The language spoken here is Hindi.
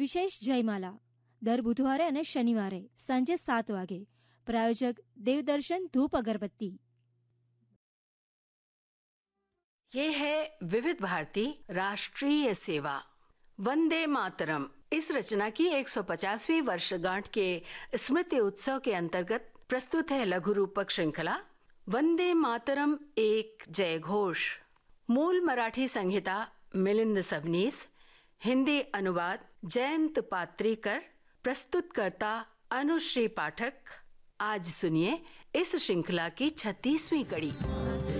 વિશેષ જયમાલા દર બુધવારે અને શનિવારે સાંજે 7 વાગે. પ્રાયોજક દેવદર્શન ધૂપ અગરબત્તી. ये है विविध भारती राष्ट्रीय सेवा वंदे मातरम. इस रचना की 150वीं वर्षगांठ के स्मृति उत्सव के अंतर्गत प्रस्तुत है लघु रूपक श्रृंखला वंदे मातरम एक जय घोष. मूल मराठी संहिता मिलिंद सबनीस, हिंदी अनुवाद जयंत पात्रीकर, प्रस्तुतकर्ता अनुश्री पाठक. आज सुनिए इस श्रृंखला की 36वीं कड़ी.